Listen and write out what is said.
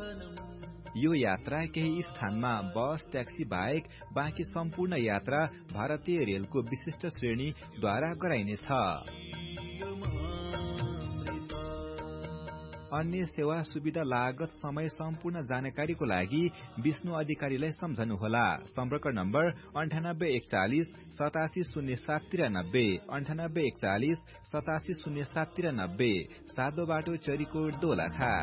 यो यात्रा केही स्थानमा बस ट्याक्सी बाहेक बाँकी सम्पूर्ण यात्रा भारतीय रेलको विशिष्ट श्रेणीद्वारा गराइनेछ। अन्य सेवा सुविधा लागत समय सम्पूर्ण जानकारीको लागि विष्णु अधिकारीलाई सम्झनुहोला। सम्पर्क नम्बर 9841 870793 9841 870793 सादो बाटो चरीकोट दोलखा।